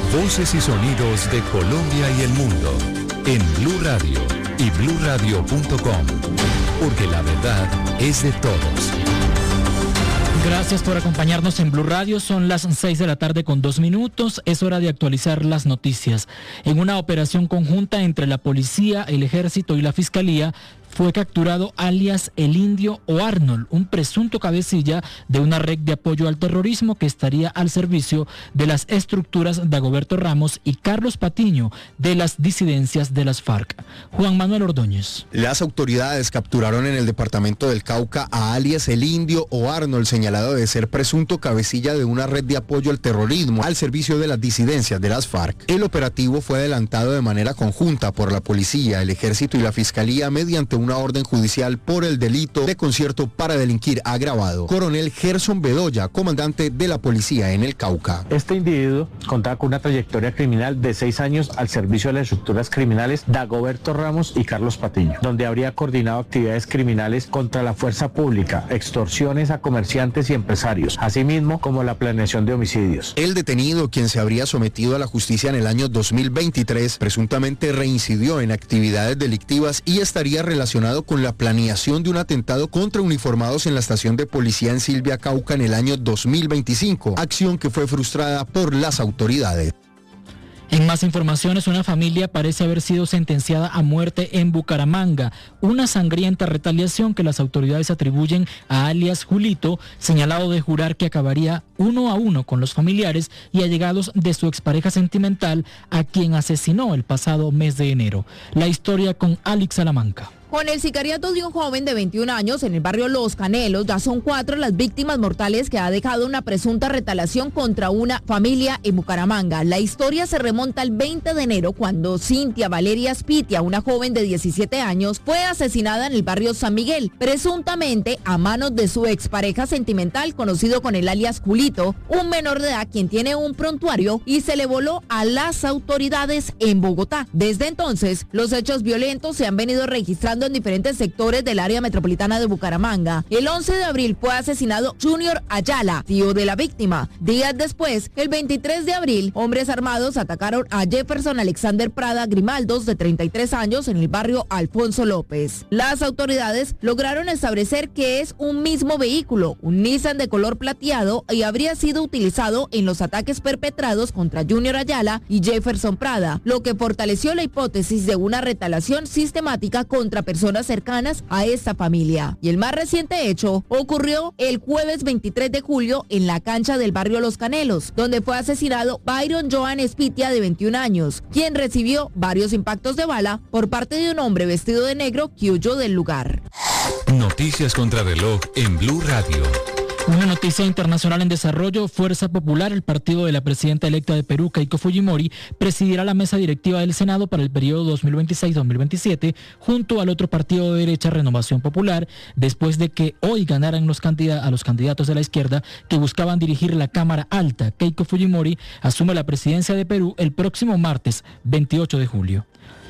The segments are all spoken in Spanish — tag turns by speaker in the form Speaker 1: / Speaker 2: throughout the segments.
Speaker 1: Voces y sonidos de Colombia y el mundo en Blue Radio y bluradio.com, porque la verdad es de todos.
Speaker 2: Gracias por acompañarnos en Blue Radio. Son las 6:02 p.m. Es hora de actualizar las noticias. En una operación conjunta entre la policía, el ejército y la fiscalía, fue capturado alias El Indio o Arnold, un presunto cabecilla de una red de apoyo al terrorismo que estaría al servicio de las estructuras Dagoberto Ramos y Carlos Patiño de las disidencias de las FARC. Juan Manuel Ordóñez.
Speaker 3: Las autoridades capturaron en el departamento del Cauca a alias El Indio o Arnold, señalado de ser presunto cabecilla de una red de apoyo al terrorismo al servicio de las disidencias de las FARC. El operativo fue adelantado de manera conjunta por la policía, el ejército y la fiscalía mediante una orden judicial por el delito de concierto para delinquir agravado. Coronel Gerson Bedoya, comandante de la policía en el Cauca.
Speaker 4: Este individuo contaba con una trayectoria criminal de 6 años al servicio de las estructuras criminales Dagoberto Ramos y Carlos Patiño, donde habría coordinado actividades criminales contra la fuerza pública, extorsiones a comerciantes y empresarios, asimismo como la planeación de homicidios.
Speaker 3: El detenido, quien se habría sometido a la justicia en el año 2023, presuntamente reincidió en actividades delictivas y estaría relacionado con la planeación de un atentado contra uniformados en la estación de policía en Silvia, Cauca, en el año 2025, acción que fue frustrada por las autoridades.
Speaker 2: En más informaciones, una familia parece haber sido sentenciada a muerte en Bucaramanga, una sangrienta retaliación que las autoridades atribuyen a alias Julito, señalado de jurar que acabaría 1 a 1 con los familiares y allegados de su expareja sentimental, a quien asesinó el pasado mes de enero. La historia con Alex Salamanca.
Speaker 5: Con el sicariato de un joven de 21 años en el barrio Los Canelos, ya son 4 las víctimas mortales que ha dejado una presunta retaliación contra una familia en Bucaramanga. La historia se remonta al 20 de enero, cuando Cintia Valeria Spitia, una joven de 17 años, fue asesinada en el barrio San Miguel, presuntamente a manos de su expareja sentimental, conocido con el alias Julito, un menor de edad quien tiene un prontuario y se le voló a las autoridades en Bogotá. Desde entonces, los hechos violentos se han venido registrando en diferentes sectores del área metropolitana de Bucaramanga. El 11 de abril fue asesinado Junior Ayala, tío de la víctima. Días después, el 23 de abril, hombres armados atacaron a Jefferson Alexander Prada Grimaldos, de 33 años, en el barrio Alfonso López. Las autoridades lograron establecer que es un mismo vehículo, un Nissan de color plateado, y habría sido utilizado en los ataques perpetrados contra Junior Ayala y Jefferson Prada, lo que fortaleció la hipótesis de una retaliación sistemática contra personas cercanas a esta familia. Y el más reciente hecho ocurrió el jueves 23 de julio en la cancha del barrio Los Canelos, donde fue asesinado Byron Joan Spitia, de 21 años, quien recibió varios impactos de bala por parte de un hombre vestido de negro que huyó del lugar.
Speaker 1: Noticias contra reloj en Blue Radio.
Speaker 2: Una noticia internacional en desarrollo: Fuerza Popular, el partido de la presidenta electa de Perú, Keiko Fujimori, presidirá la mesa directiva del Senado para el periodo 2026-2027, junto al otro partido de derecha, Renovación Popular, después de que hoy ganaran a los candidatos de la izquierda que buscaban dirigir la Cámara Alta. Keiko Fujimori asume la presidencia de Perú el próximo martes 28 de julio.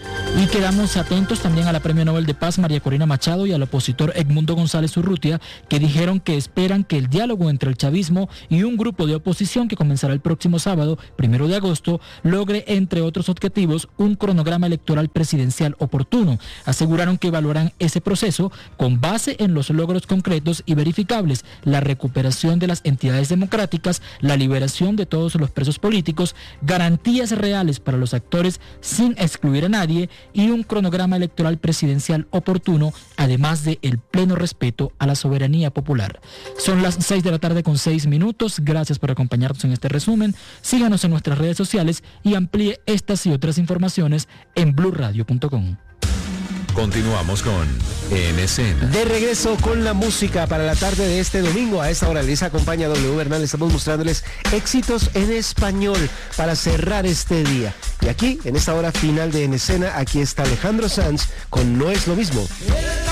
Speaker 2: Y quedamos atentos también a la Premio Nobel de Paz María Corina Machado y al opositor Edmundo González Urrutia, que dijeron que esperan que el diálogo entre el chavismo y un grupo de oposición que comenzará el próximo sábado, 1 de agosto, logre, entre otros objetivos, un cronograma electoral presidencial oportuno. Aseguraron que evaluarán ese proceso con base en los logros concretos y verificables: la recuperación de las entidades democráticas, la liberación de todos los presos políticos, garantías reales para los actores sin excluir a nadie, y un cronograma electoral presidencial oportuno, además de el pleno respeto a la soberanía popular. Son las 6:06 p.m. Gracias por acompañarnos en este resumen. Síganos en nuestras redes sociales y amplíe estas y otras informaciones en bluradio.com.
Speaker 1: Continuamos con En Escena.
Speaker 6: De regreso con la música para la tarde de este domingo. A esta hora les acompaña W Bernal. Estamos mostrándoles éxitos en español para cerrar este día. Y aquí, en esta hora final de En Escena, aquí está Alejandro Sanz con No es lo mismo.